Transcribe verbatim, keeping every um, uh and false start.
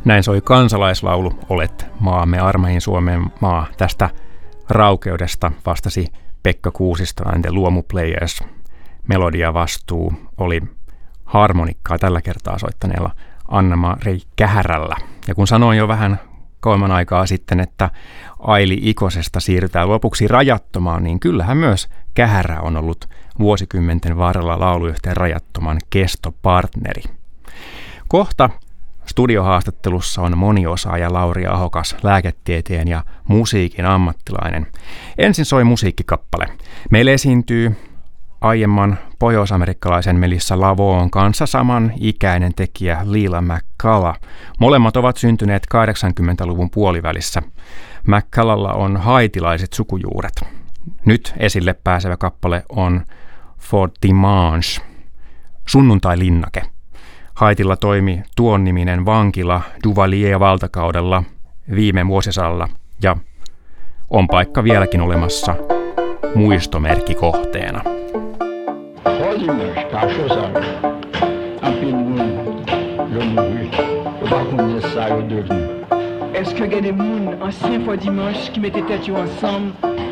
Näin soi kansalaislaulu Olet maamme armeihin Suomen maa. Tästä raukeudesta vastasi Pekka Kuusisto and the Luomu Players. Melodia vastuu oli harmonikkaa tällä kertaa soittaneella Anna-Mari Kähärällä. Ja kun sanoin jo vähän kauemman aikaa sitten, että Aili Ikosesta siirrytään lopuksi Rajattomaan, niin kyllähän myös Kähärä on ollut vuosikymmenten varrella lauluyhteen Rajattoman kestopartneri. Kohta studiohaastattelussa on moniosaaja Lauri Ahokas, lääketieteen ja musiikin ammattilainen. Ensin soi musiikkikappale. Meille esiintyy aiemman pohjoisamerikkalaisen Melissa Lavoon kanssa saman ikäinen tekijä Lila McCalla. Molemmat ovat syntyneet kahdeksankymmentäluvun puolivälissä. McCallalla on haitilaiset sukujuuret. Nyt esille pääsevä kappale on For Dimanche, sunnuntai-linnake. Haitilla toimi tuon niminen vankila Duvalier-valtakaudella viime vuosisadalla ja on paikka vieläkin olemassa muistomerkkikohteena. Est-ce que y a des moun anciens fois dimanche qui mettaient tête ensemble